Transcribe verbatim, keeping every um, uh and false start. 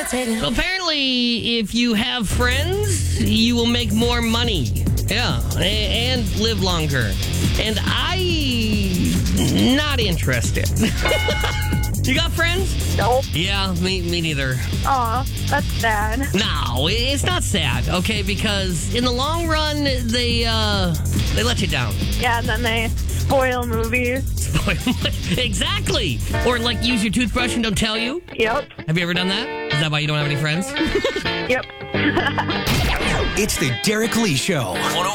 levitating. So apparently, if you have friends, you will make more money. Yeah, a- and live longer. And I, not interested. You got friends? Nope. Yeah, me, me neither. Aw, that's sad. No, it's not sad, okay? Because in the long run, they uh, they let you down. Yeah, and then they spoil movies. Exactly. Or like use your toothbrush and don't tell you. Yep. Have you ever done that? Is that why you don't have any friends? Yep. It's the Derek Lee Show.